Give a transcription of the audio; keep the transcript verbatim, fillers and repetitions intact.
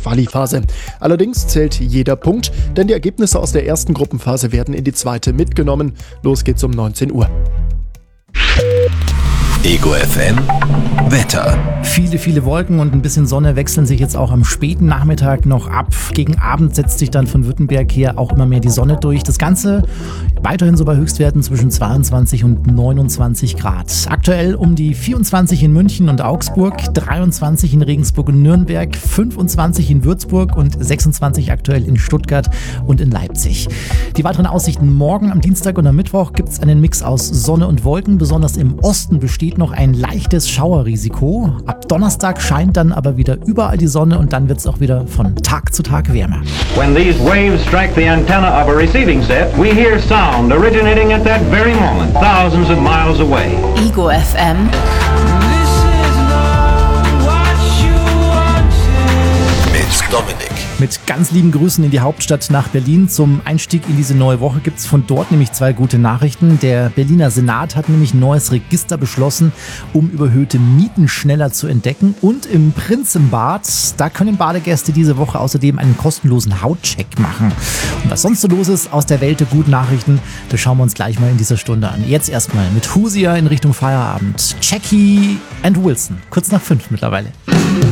Quali-Phase. Allerdings zählt jeder Punkt, denn die Ergebnisse aus der ersten Gruppenphase werden in die zweite mitgenommen. Los geht's um neunzehn Uhr. Ego F M Wetter. Viele, viele Wolken und ein bisschen Sonne wechseln sich jetzt auch am späten Nachmittag noch ab. Gegen Abend setzt sich dann von Württemberg her auch immer mehr die Sonne durch. Das Ganze weiterhin so bei Höchstwerten zwischen zweiundzwanzig und neunundzwanzig Grad. Aktuell um die vierundzwanzig in München und Augsburg, dreiundzwanzig in Regensburg und Nürnberg, fünfundzwanzig in Würzburg und sechsundzwanzig aktuell in Stuttgart und in Leipzig. Die weiteren Aussichten: morgen am Dienstag und am Mittwoch gibt es einen Mix aus Sonne und Wolken. Besonders im Osten besteht noch ein leichtes Schauerrisiko. Ab Donnerstag scheint dann aber wieder überall die Sonne und dann wird es auch wieder von Tag zu Tag wärmer. When these waves strike the antenna of a receiving set, we hear sound originating at that very moment, thousands of miles away. Ego F M. Mit Dominik. Mit ganz lieben Grüßen in die Hauptstadt nach Berlin. Zum Einstieg in diese neue Woche gibt es von dort nämlich zwei gute Nachrichten. Der Berliner Senat hat nämlich ein neues Register beschlossen, um überhöhte Mieten schneller zu entdecken. Und im Prinzenbad, da können Badegäste diese Woche außerdem einen kostenlosen Hautcheck machen. Und was sonst so los ist aus der Welt der guten Nachrichten, das schauen wir uns gleich mal in dieser Stunde an. Jetzt erstmal mit Husia in Richtung Feierabend. Jackie and Wilson, kurz nach fünf mittlerweile.